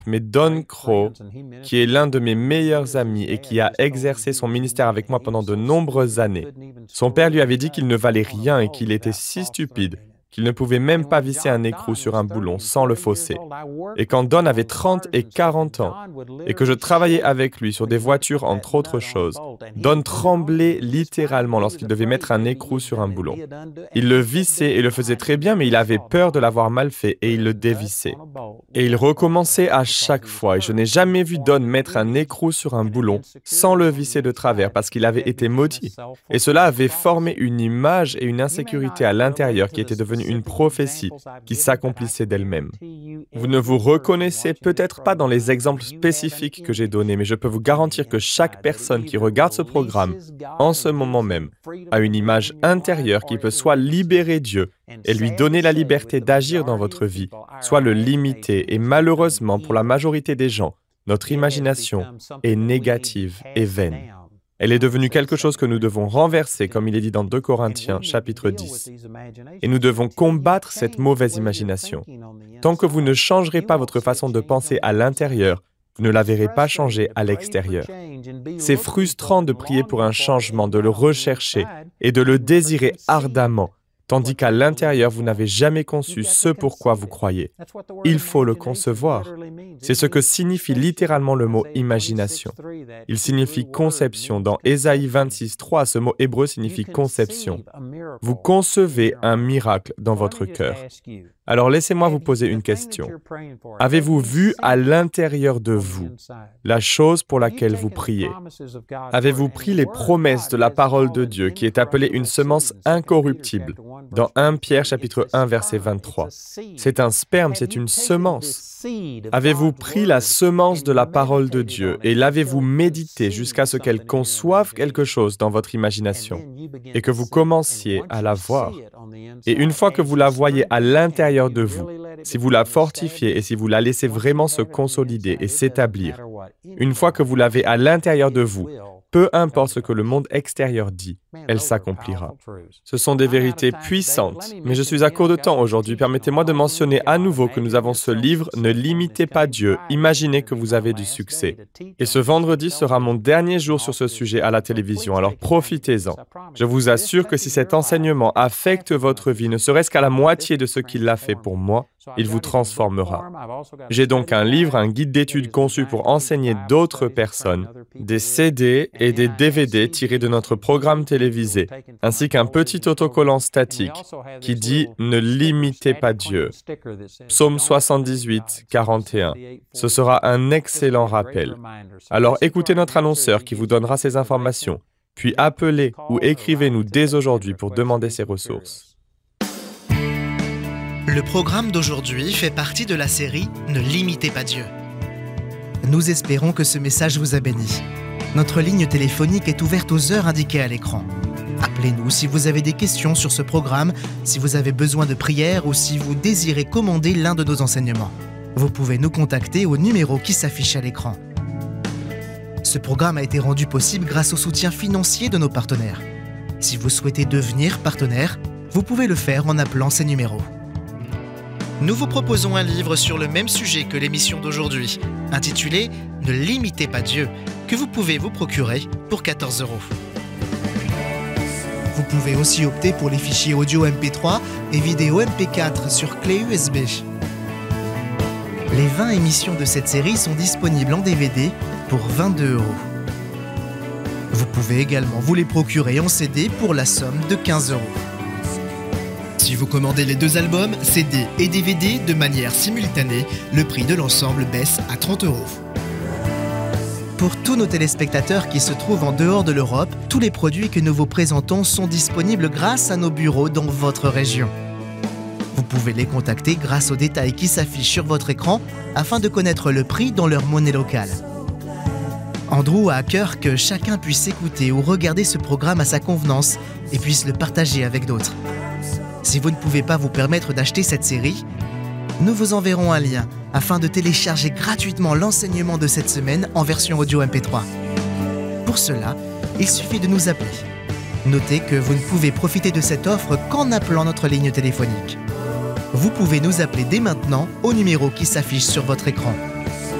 mais Don Crow, qui est l'un de mes meilleurs amis et qui a exercé son ministère avec moi pendant de nombreuses années, son père lui avait dit qu'il ne valait rien et qu'il était si stupide qu'il ne pouvait même pas visser un écrou sur un boulon sans le fausser. Et quand Don avait 30 et 40 ans, et que je travaillais avec lui sur des voitures entre autres choses, Don tremblait littéralement lorsqu'il devait mettre un écrou sur un boulon. Il le vissait et le faisait très bien, mais il avait peur de l'avoir mal fait et il le dévissait. Et il recommençait à chaque fois, et je n'ai jamais vu Don mettre un écrou sur un boulon sans le visser de travers parce qu'il avait été maudit. Et cela avait formé une image et une insécurité à l'intérieur qui était devenue une prophétie qui s'accomplissait d'elle-même. Vous ne vous reconnaissez peut-être pas dans les exemples spécifiques que j'ai donnés, mais je peux vous garantir que chaque personne qui regarde ce programme, en ce moment même, a une image intérieure qui peut soit libérer Dieu et lui donner la liberté d'agir dans votre vie, soit le limiter. Et malheureusement, pour la majorité des gens, notre imagination est négative et vaine. Elle est devenue quelque chose que nous devons renverser, comme il est dit dans 2 Corinthiens, chapitre 10. Et nous devons combattre cette mauvaise imagination. Tant que vous ne changerez pas votre façon de penser à l'intérieur, vous ne la verrez pas changer à l'extérieur. C'est frustrant de prier pour un changement, de le rechercher et de le désirer ardemment, tandis qu'à l'intérieur, vous n'avez jamais conçu ce pourquoi vous croyez. Il faut le concevoir. C'est ce que signifie littéralement le mot « imagination ». Il signifie « conception ». Dans Ésaïe 26, 3, ce mot hébreu signifie « conception ». Vous concevez un miracle dans votre cœur. Alors laissez-moi vous poser une question. Avez-vous vu à l'intérieur de vous la chose pour laquelle vous priez? Avez-vous pris les promesses de la parole de Dieu qui est appelée une semence incorruptible dans 1 Pierre chapitre 1 verset 23? C'est un sperme, c'est une semence. Avez-vous pris la semence de la parole de Dieu et l'avez-vous méditée jusqu'à ce qu'elle conçoive quelque chose dans votre imagination et que vous commenciez à la voir? Et une fois que vous la voyez à l'intérieur de vous, si vous la fortifiez et si vous la laissez vraiment se consolider et s'établir, une fois que vous l'avez à l'intérieur de vous, peu importe ce que le monde extérieur dit, elle s'accomplira. Ce sont des vérités puissantes, mais je suis à court de temps aujourd'hui. Permettez-moi de mentionner à nouveau que nous avons ce livre « Ne limitez pas Dieu, imaginez que vous avez du succès ». Et ce vendredi sera mon dernier jour sur ce sujet à la télévision, alors profitez-en. Je vous assure que si cet enseignement affecte votre vie, ne serait-ce qu'à la moitié de ce qu'il l'a fait pour moi, il vous transformera. J'ai donc un livre, un guide d'études conçu pour enseigner d'autres personnes, des CD et des DVD tirés de notre programme télévisé, ainsi qu'un petit autocollant statique qui dit « Ne limitez pas Dieu ». Psaume 78, 41. Ce sera un excellent rappel. Alors écoutez notre annonceur qui vous donnera ces informations, puis appelez ou écrivez-nous dès aujourd'hui pour demander ces ressources. Le programme d'aujourd'hui fait partie de la série « Ne limitez pas Dieu ». Nous espérons que ce message vous a béni. Notre ligne téléphonique est ouverte aux heures indiquées à l'écran. Appelez-nous si vous avez des questions sur ce programme, si vous avez besoin de prière ou si vous désirez commander l'un de nos enseignements. Vous pouvez nous contacter au numéro qui s'affiche à l'écran. Ce programme a été rendu possible grâce au soutien financier de nos partenaires. Si vous souhaitez devenir partenaire, vous pouvez le faire en appelant ces numéros. Nous vous proposons un livre sur le même sujet que l'émission d'aujourd'hui, intitulé « Ne limitez pas Dieu », que vous pouvez vous procurer pour 14 €. Vous pouvez aussi opter pour les fichiers audio MP3 et vidéo MP4 sur clé USB. Les 20 émissions de cette série sont disponibles en DVD pour 22 €. Vous pouvez également vous les procurer en CD pour la somme de 15 €. Si vous commandez les 2 albums, CD et DVD de manière simultanée, le prix de l'ensemble baisse à 30 €. Pour tous nos téléspectateurs qui se trouvent en dehors de l'Europe, tous les produits que nous vous présentons sont disponibles grâce à nos bureaux dans votre région. Vous pouvez les contacter grâce aux détails qui s'affichent sur votre écran afin de connaître le prix dans leur monnaie locale. Andrew a à cœur que chacun puisse écouter ou regarder ce programme à sa convenance et puisse le partager avec d'autres. Si vous ne pouvez pas vous permettre d'acheter cette série, nous vous enverrons un lien afin de télécharger gratuitement l'enseignement de cette semaine en version audio MP3. Pour cela, il suffit de nous appeler. Notez que vous ne pouvez profiter de cette offre qu'en appelant notre ligne téléphonique. Vous pouvez nous appeler dès maintenant au numéro qui s'affiche sur votre écran.